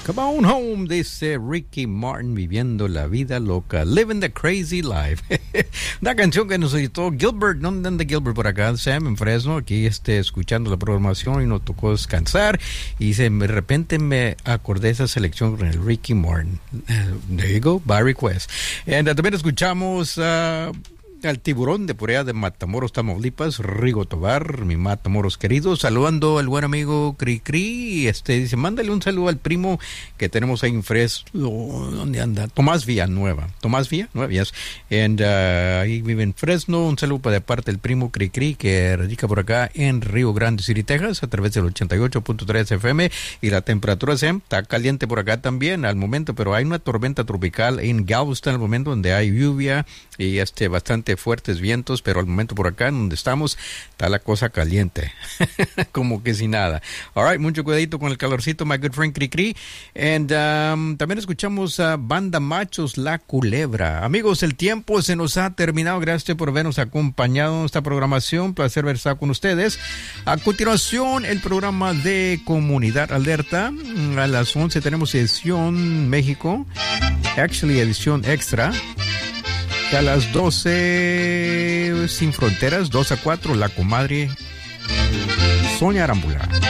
Come on home, dice Ricky Martin, viviendo la vida loca, living the crazy life. Una canción que nos editó Gilbert, ¿dónde anda Gilbert? Por acá, Sam, en Fresno, aquí escuchando la programación y nos tocó descansar. Y de repente me acordé de esa selección con el Ricky Martin. There you go, by request. And también escuchamos al tiburón de por allá de Matamoros, Tamaulipas, Rigo Tobar, mi Matamoros querido, saludando al buen amigo Cri Cri, dice, mándale un saludo al primo que tenemos ahí en Fresno, ¿dónde anda? Tomás Villanueva, yes, and ahí vive en Fresno, un saludo de parte del primo Cri Cri, que radica por acá en Río Grande City, Texas, a través del 88.3 FM, y la temperatura está caliente por acá también al momento, pero hay una tormenta tropical en Galveston al momento, donde hay lluvia y bastante fuertes vientos, pero al momento por acá en donde estamos está la cosa caliente como que sin nada. Alright, mucho cuidadito con el calorcito, my good friend Cri Cri. And también escuchamos a Banda Machos, La Culebra. Amigos, el tiempo se nos ha terminado. Gracias por habernos acompañado en esta programación, placer haber estado con ustedes. A continuación, el programa de Comunidad Alerta. A las 11 tenemos edición México, edición extra. A las 12, Sin Fronteras, 2 a 4, La Comadre Sonia Arámbula.